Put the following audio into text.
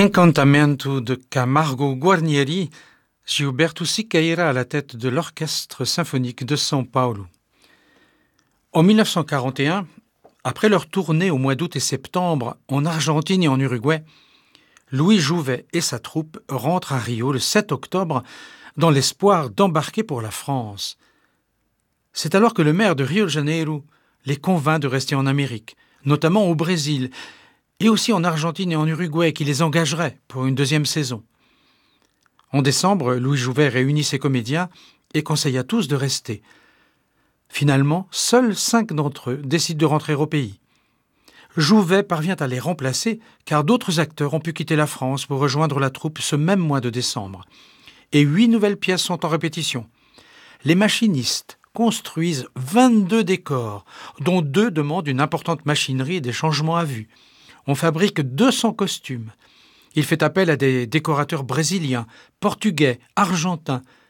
Incantamento de Camargo Guarnieri, Gilberto Siqueira à la tête de l'Orchestre symphonique de São Paulo. En 1941, après leur tournée au mois d'août et septembre en Argentine et en Uruguay, Louis Jouvet et sa troupe rentrent à Rio le 7 octobre dans l'espoir d'embarquer pour la France. C'est alors que le maire de Rio de Janeiro les convainc de rester en Amérique, notamment au Brésil, et aussi en Argentine et en Uruguay, qui les engagerait pour une deuxième saison. En décembre, Louis Jouvet réunit ses comédiens et conseille à tous de rester. Finalement, seuls 5 d'entre eux décident de rentrer au pays. Jouvet parvient à les remplacer car d'autres acteurs ont pu quitter la France pour rejoindre la troupe ce même mois de décembre. Et 8 nouvelles pièces sont en répétition. Les machinistes construisent 22 décors, dont 2 demandent une importante machinerie et des changements à vue. On fabrique 200 costumes. Il fait appel à des décorateurs brésiliens, portugais, argentins,